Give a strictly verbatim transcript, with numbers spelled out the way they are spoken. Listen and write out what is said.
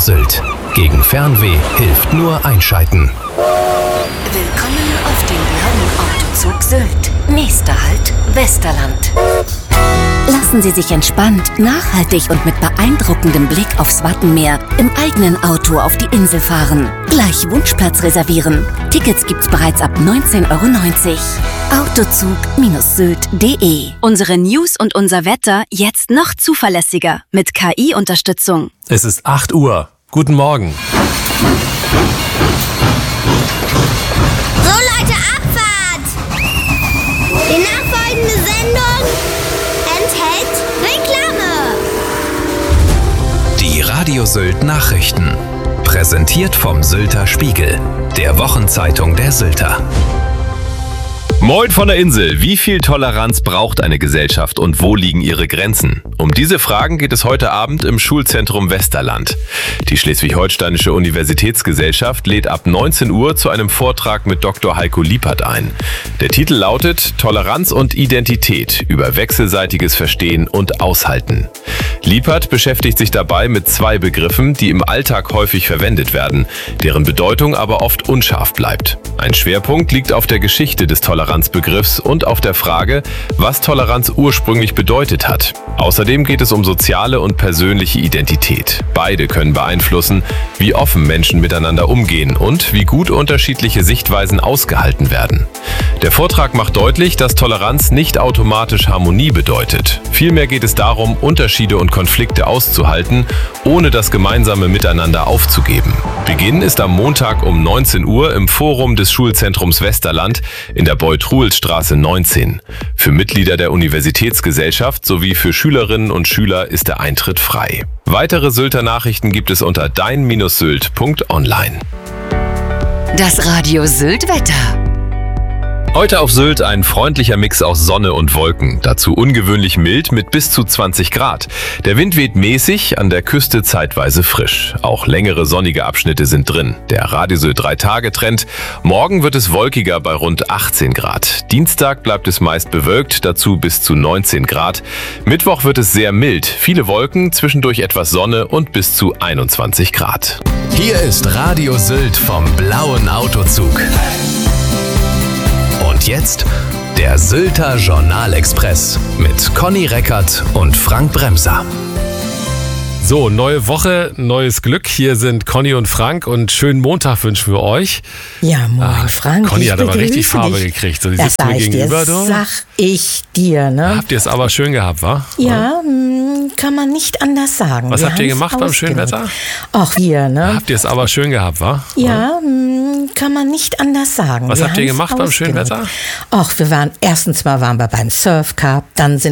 Sylt. Gegen Fernweh hilft nur einschalten. Willkommen auf dem blauen Autozug Sylt. Nächster Halt, Westerland. Lassen Sie sich entspannt, nachhaltig und mit beeindruckendem Blick aufs Wattenmeer im eigenen Auto auf die Insel fahren. Gleich Wunschplatz reservieren. Tickets gibt's bereits ab neunzehn Euro neunzig. Autozug Sylt punkt de. Unsere News und unser Wetter jetzt noch zuverlässiger mit K I-Unterstützung. Es ist acht Uhr. Guten Morgen. So Leute, Abfahrt! Die nachfolgende Sendung enthält Reklame. Die Radio Sylt Nachrichten. Präsentiert vom Sylter Spiegel, der Wochenzeitung der Sylter. Moin von der Insel. Wie viel Toleranz braucht eine Gesellschaft und wo liegen ihre Grenzen? Um diese Fragen geht es heute Abend im Schulzentrum Westerland. Die Schleswig-Holsteinische Universitätsgesellschaft lädt ab neunzehn Uhr zu einem Vortrag mit Doktor Heiko Liepert ein. Der Titel lautet Toleranz und Identität über wechselseitiges Verstehen und Aushalten. Liepert beschäftigt sich dabei mit zwei Begriffen, die im Alltag häufig verwendet werden, deren Bedeutung aber oft unscharf bleibt. Ein Schwerpunkt liegt auf der Geschichte des Toleranzbegriffs und auf der Frage, was Toleranz ursprünglich bedeutet hat. Außerdem geht es um soziale und persönliche Identität. Beide können beeinflussen, wie offen Menschen miteinander umgehen und wie gut unterschiedliche Sichtweisen ausgehalten werden. Der Vortrag macht deutlich, dass Toleranz nicht automatisch Harmonie bedeutet. Vielmehr geht es darum, Unterschiede und Konflikte auszuhalten, ohne das gemeinsame Miteinander aufzugeben. Beginn ist am Montag um neunzehn Uhr im Forum des Schulzentrums Westerland in der Beutruhlstraße neunzehn. Für Mitglieder der Universitätsgesellschaft sowie für Schülerinnen und Schüler ist der Eintritt frei. Weitere Sylter Nachrichten gibt es unter dein Sylt punkt online. Das Radio Sylt Wetter. Heute auf Sylt ein freundlicher Mix aus Sonne und Wolken, dazu ungewöhnlich mild mit bis zu zwanzig Grad. Der Wind weht mäßig, an der Küste zeitweise frisch. Auch längere sonnige Abschnitte sind drin. Der Radio Sylt drei Tage Trend. Morgen wird es wolkiger bei rund achtzehn Grad. Dienstag bleibt es meist bewölkt, dazu bis zu neunzehn Grad. Mittwoch wird es sehr mild, viele Wolken, zwischendurch etwas Sonne und bis zu einundzwanzig Grad. Hier ist Radio Sylt vom blauen Autozug. Und jetzt der Sylter Journalexpress mit Conny Reckert und Frank Bremser. So, neue Woche, neues Glück. Hier sind Conny und Frank und schönen Montag wünschen wir euch. Ja, moin Ah, Frank. Conny ich hat aber richtig Farbe dich. gekriegt. So, die Das sitzt mir sag ich gegenüber. dir, Du. sag ich dir, ne? Habt ihr es aber schön gehabt, wa? Ja, mh, kann man nicht anders sagen. Was Wir habt ihr haben's gemacht beim schönen ausgenutzt. Wetter? Ach, wir, ne? Habt ihr es aber schön gehabt, wa? Ja, mh, kann man nicht anders sagen. Was Wir habt ihr haben's gemacht beim schönen ausgenutzt. Wetter? Ach, wir waren, erstens mal waren wir beim Surf Cup, dann sind